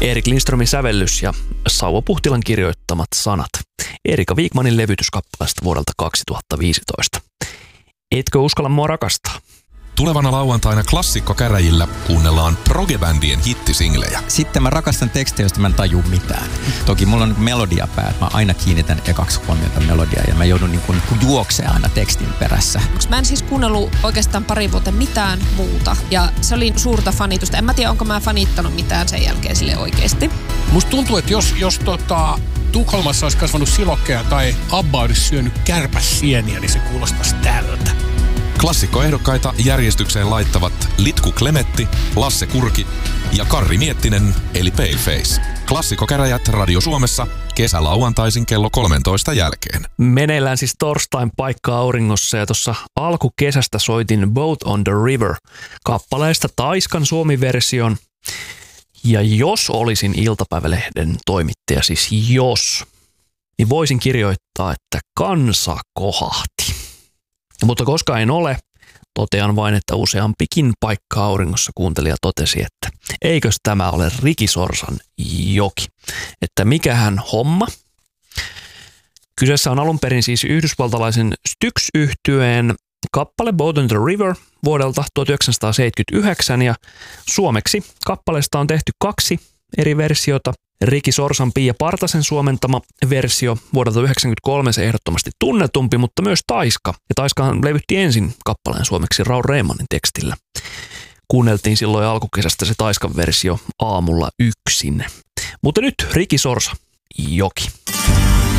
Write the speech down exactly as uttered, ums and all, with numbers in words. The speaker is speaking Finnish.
Erik Lindströmin sävellys ja Sauvo Puhtilan kirjoittamat sanat Erika Wigmanin levytyskappaleesta vuodelta kaksituhattaviisitoista. Etkö uskalla mua rakastaa? Tulevana lauantaina klassikkokäräjillä kuunnellaan progebändien hittisinglejä. Sitten mä rakastan tekstejä, joista mä en taju mitään. Toki mulla on melodiapää, mä aina kiinnitän ekaksi huomiota melodiaa ja mä joudun niin kuin juoksemaan aina tekstin perässä. Mä en siis kuunnellut oikeastaan pari vuotta mitään muuta ja se oli suurta fanitusta. En mä tiedä, onko mä fanittanut mitään sen jälkeen sille oikeasti. Musta tuntuu, että jos, jos tota, Tukholmassa olisi kasvanut silokkeja tai Abba olisi syönyt kärpäsieniä, niin se kuulostaisi tältä. Klassikkoehdokkaita järjestykseen laittavat Litku Klemetti, Lasse Kurki ja Karri Miettinen eli Paleface. Klassikkokäräjät Radio Suomessa kesälauantaisin kello kolmentoista jälkeen. Meneillään siis torstain paikka auringossa ja tuossa alkukesästä soitin Boat on the River kappaleesta Taiskan suomi-version. Ja jos olisin iltapäivälehden toimittaja, siis jos, niin voisin kirjoittaa, että kansa kohahti. Mutta koska en ole, totean vain, että useampikin paikka auringossa kuuntelija totesi, että eikös tämä ole Riki Sorsan joki. Että mikähän homma. Kyseessä on alun perin siis yhdysvaltalaisen Styx-yhtyeen kappale Boat on the River vuodelta tuhatyhdeksänsataaseitsemänkymmentäyhdeksän ja suomeksi kappaleesta on tehty kaksi eri versiota. Riki Sorsan Pia Partasen suomentama versio vuodelta yhdeksänkymmentäkolme, se ehdottomasti tunnetumpi, mutta myös Taiska. Ja Taiskahan levytti ensin kappaleen suomeksi Raul Reimanin tekstillä. Kuunneltiin silloin alkukesästä se Taiskan versio aamulla yksin. Mutta nyt Riki Sorsa, joki.